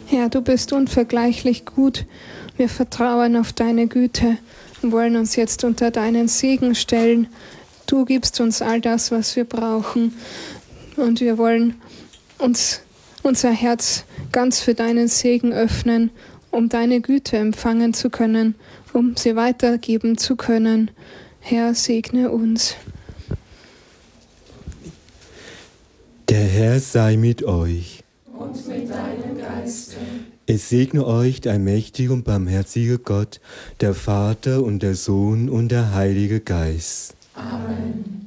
Herr, du bist unvergleichlich gut. Wir vertrauen auf deine Güte und wollen uns jetzt unter deinen Segen stellen. Du gibst uns all das, was wir brauchen. Und wir wollen uns unser Herz ganz für deinen Segen öffnen, um deine Güte empfangen zu können, um sie weitergeben zu können. Herr, segne uns. Der Herr sei mit euch. Und mit deinem Geiste. Es segne euch der allmächtige und barmherzige Gott, der Vater und der Sohn und der Heilige Geist. Amen.